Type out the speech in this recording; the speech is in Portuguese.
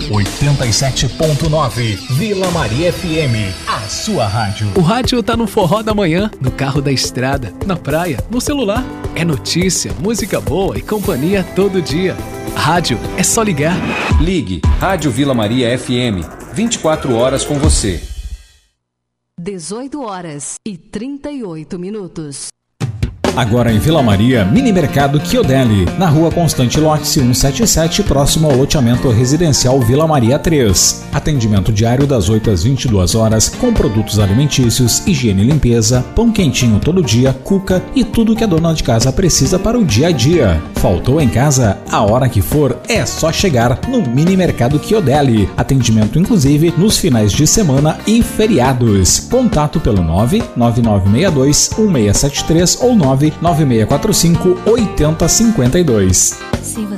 87.9 Vila Maria FM, a sua rádio. O rádio tá no forró da manhã, no carro da estrada, na praia, no celular. É notícia, música boa e companhia todo dia. Rádio é só ligar. Ligue Rádio Vila Maria FM, 24 horas com você. 18h38. Agora em Vila Maria, Mini Mercado Chiodelli, na rua Constante Lotse 177, próximo ao loteamento residencial Vila Maria 3. Atendimento diário das 8 às 22 horas, com produtos alimentícios, higiene e limpeza, pão quentinho todo dia, cuca e tudo que a dona de casa precisa para o dia a dia. Faltou em casa? A hora que for, é só chegar no Mini Mercado Chiodelli. Atendimento inclusive nos finais de semana e feriados. Contato pelo 99962-1673 ou 99645-8052. Se